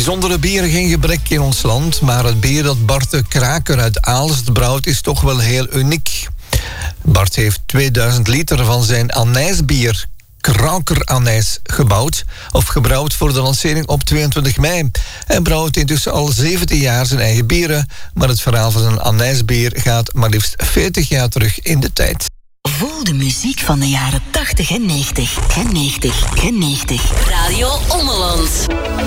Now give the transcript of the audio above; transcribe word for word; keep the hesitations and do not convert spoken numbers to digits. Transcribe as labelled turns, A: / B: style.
A: bijzondere bieren geen gebrek in ons land, maar het bier dat Bart de Kraker uit Aalst brouwt is toch wel heel uniek. Bart heeft tweeduizend liter van zijn anijsbier Kraker Anijs gebouwd of gebrouwd voor de lancering op tweeëntwintig mei. Hij brouwt intussen al zeventien jaar zijn eigen bieren, maar het verhaal van zijn anijsbier gaat maar liefst veertig jaar terug in de tijd.
B: Voel de muziek van de jaren tachtig en negentig. En negentig. En negentig.
C: Radio Ommeland.